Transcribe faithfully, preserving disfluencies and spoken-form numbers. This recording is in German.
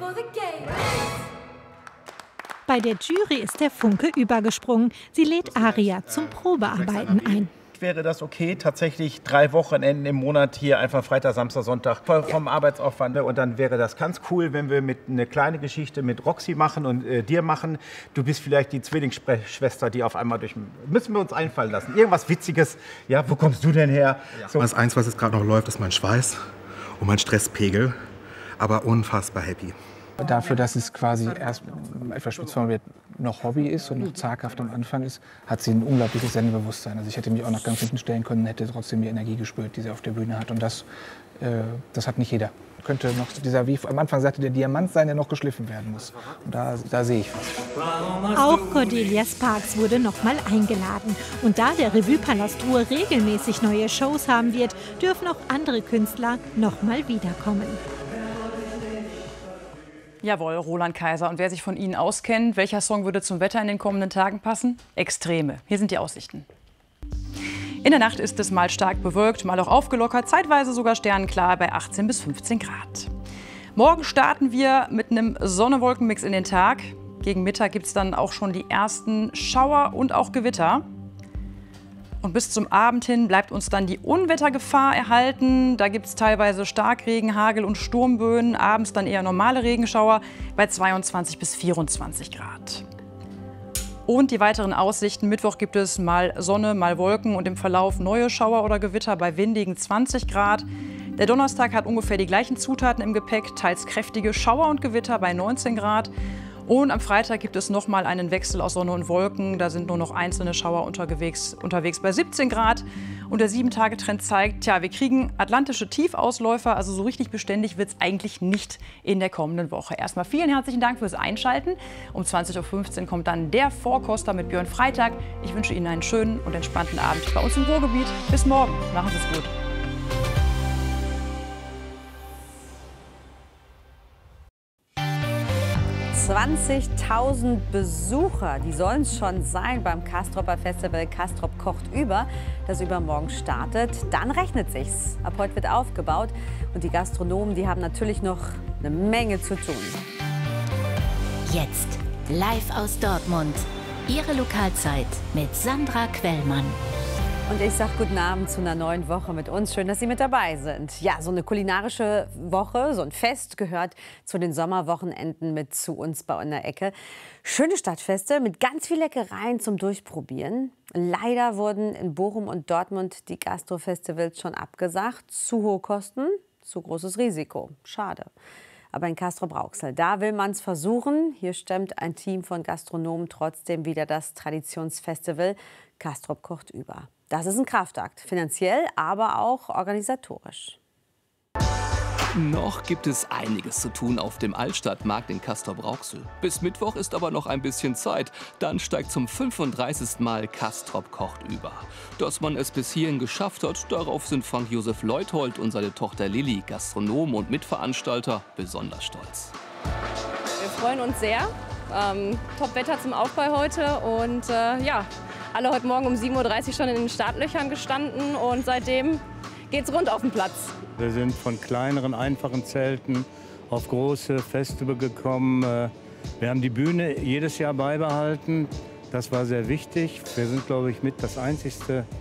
Bei der Jury ist der Funke übergesprungen. Sie lädt Aria zum Probearbeiten ein. Wäre das okay, tatsächlich drei Wochenenden im Monat hier einfach Freitag, Samstag, Sonntag voll vom Arbeitsaufwand. Und dann wäre das ganz cool, wenn wir mit eine kleine Geschichte mit Roxy machen und äh, dir machen. Du bist vielleicht die Zwillingsschwester, die auf einmal durch... Müssen wir uns einfallen lassen. Irgendwas Witziges. Ja, wo kommst du denn her? Ja. So. Das Einzige, was jetzt gerade noch läuft, ist mein Schweiß und mein Stresspegel. Aber unfassbar happy. Dafür, dass es quasi erst etwas spitz formuliert noch Hobby ist und noch zaghaft am Anfang ist, hat sie ein unglaubliches Sendebewusstsein. Also ich hätte mich auch nach ganz hinten stellen können, hätte trotzdem die Energie gespürt, die sie auf der Bühne hat. Und das, äh, das hat nicht jeder. Könnte noch dieser, wie am Anfang sagte, der Diamant sein, der noch geschliffen werden muss. Und da, da sehe ich was. Auch Cordelia Sparks wurde noch mal eingeladen. Und da der Revue Palast Ruhr regelmäßig neue Shows haben wird, dürfen auch andere Künstler noch mal wiederkommen. Jawohl, Roland Kaiser. Und wer sich von Ihnen auskennt, welcher Song würde zum Wetter in den kommenden Tagen passen? Extreme. Hier sind die Aussichten. In der Nacht ist es mal stark bewölkt, mal auch aufgelockert, zeitweise sogar sternenklar bei achtzehn bis fünfzehn Grad. Morgen starten wir mit einem Sonne-Wolken-Mix in den Tag. Gegen Mittag gibt es dann auch schon die ersten Schauer und auch Gewitter. Und bis zum Abend hin bleibt uns dann die Unwettergefahr erhalten. Da gibt es teilweise Starkregen, Hagel und Sturmböen. Abends dann eher normale Regenschauer bei zweiundzwanzig bis vierundzwanzig Grad. Und die weiteren Aussichten. Mittwoch gibt es mal Sonne, mal Wolken und im Verlauf neue Schauer oder Gewitter bei windigen zwanzig Grad. Der Donnerstag hat ungefähr die gleichen Zutaten im Gepäck, teils kräftige Schauer und Gewitter bei neunzehn Grad. Und am Freitag gibt es noch mal einen Wechsel aus Sonne und Wolken. Da sind nur noch einzelne Schauer unterwegs, unterwegs bei siebzehn Grad. Und der sieben-Tage-Trend zeigt, ja, wir kriegen atlantische Tiefausläufer. Also so richtig beständig wird es eigentlich nicht in der kommenden Woche. Erstmal vielen herzlichen Dank fürs Einschalten. Um zwanzig Uhr fünfzehn kommt dann der Vorkoster mit Björn Freitag. Ich wünsche Ihnen einen schönen und entspannten Abend bei uns im Ruhrgebiet. Bis morgen. Machen Sie es gut. zwanzigtausend Besucher, die sollen es schon sein beim Castropper Festival Castrop kocht über, das übermorgen startet. Dann rechnet sich's. Ab heute wird aufgebaut und die Gastronomen, die haben natürlich noch eine Menge zu tun. Jetzt live aus Dortmund. Ihre Lokalzeit mit Sandra Quellmann. Und ich sage guten Abend zu einer neuen Woche mit uns. Schön, dass Sie mit dabei sind. Ja, so eine kulinarische Woche, so ein Fest gehört zu den Sommerwochenenden mit zu uns bei in der Ecke. Schöne Stadtfeste mit ganz viel Leckereien zum Durchprobieren. Leider wurden in Bochum und Dortmund die Gastrofestivals schon abgesagt. Zu hohe Kosten, zu großes Risiko. Schade. Aber in Castrop-Rauxel, da will man es versuchen. Hier stemmt ein Team von Gastronomen trotzdem wieder das Traditionsfestival Castrop kocht über. Das ist ein Kraftakt, finanziell, aber auch organisatorisch. Noch gibt es einiges zu tun auf dem Altstadtmarkt in Castrop-Rauxel. Bis Mittwoch ist aber noch ein bisschen Zeit. Dann steigt zum fünfunddreißigsten Mal Castrop kocht über. Dass man es bis hierhin geschafft hat, darauf sind Frank-Josef Leuthold und seine Tochter Lilly, Gastronom und Mitveranstalter, besonders stolz. Wir freuen uns sehr. Ähm, Top-Wetter zum Aufbau heute und äh, ja, alle heute Morgen um sieben Uhr dreißig schon in den Startlöchern gestanden und seitdem geht's rund auf den Platz. Wir sind von kleineren, einfachen Zelten auf große Feste gekommen. Wir haben die Bühne jedes Jahr beibehalten. Das war sehr wichtig. Wir sind, glaube ich, mit das einzigste